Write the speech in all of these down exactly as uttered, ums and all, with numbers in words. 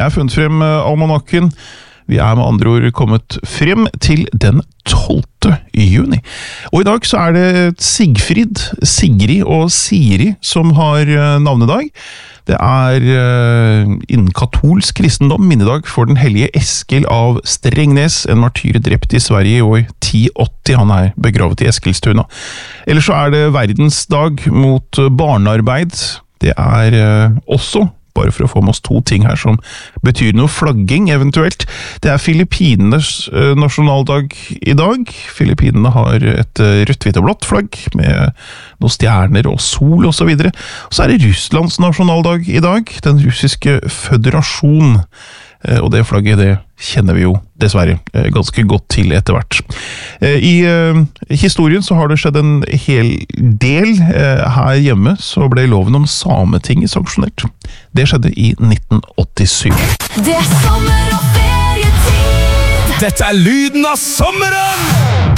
Jeg har funnet frem almanakken. Vi er med andre ord kommet frem til den tolvte juni. Og i dag så er det Sigfrid, Sigrid og Siri som har navnedag. Det er innen katolsk kristendom minnedag for den hellige Eskil av Strengnes, en martyr drept i Sverige i år ti åtti. Han er begravet i Eskilstuna. Ellers så er det verdensdag mot barnearbeid. Det er også bare for å få med oss to ting her som betyr noe flagging eventuelt. Det er Filippinenes nasjonaldag i dag. Filippinene har et rødt, hvitt og blått flagg med noen stjerner og sol og så videre. Og så er det Russlands nasjonaldag i dag, den russiske føderasjon. Og det flagget, det kjenner vi jo dessverre ganske godt til etter hvert. I historien så har det skjedd en hel del. Her hjemme så ble loven om Sametinget sanksjonert. Det skjedde i nitten åttisyv. Det er sommer og ferietid. Dette er lyden av sommeren!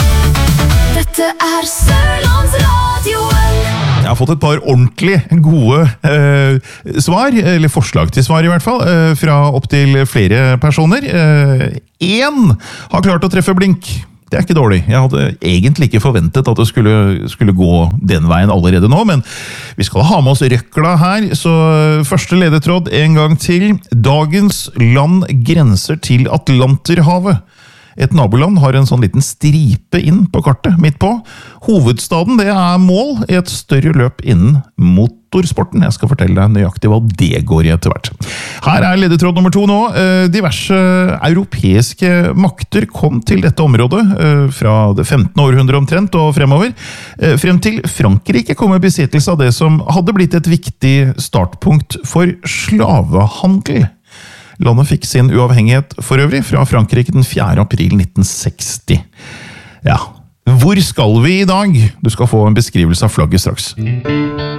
Dette er Sørlandsradioen. Jeg har fått et par ordentlig gode eh, svar, eller forslag til svar i hvert fall, eh, fra opp til flere personer. Én eh, har klart å treffe blink. Det er ikke dårlig. Jeg hadde egentlig ikke forventet at det skulle, skulle gå den veien allerede nå, men vi skal ha med oss røkla her, så første ledetråd en gang til. Dagens land grenser til Atlanterhavet. Et naboland har en sånn liten stripe inn på kartet, midt på. Hovedstaden, det er mål i et større løp innen motorsporten. Jeg skal fortelle deg nøyaktig hva det går i etter hvert. Her er ledetråd nummer to nå. Diverse europeiske makter kom til dette området fra det femtende århundre omtrent og fremover. Frem til Frankrike kom i besittelse av det som hadde blitt et viktig startpunkt for slavehandel. Landet fikk sin uavhengighet for øvrig fra Frankrike den fjerde april nitten seksti. Ja, hvor skal vi i dag? Du skal få en beskrivelse av flagget straks.